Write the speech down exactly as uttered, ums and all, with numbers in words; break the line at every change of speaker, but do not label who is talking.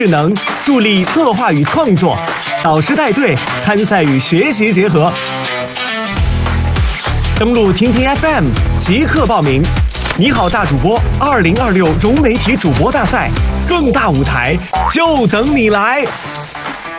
智能助力策划与创作，导师带队，参赛与学习结合。登录听听 F M 即刻报名！你好，大主播二零二六融媒体主播大赛，更大舞台就等你来！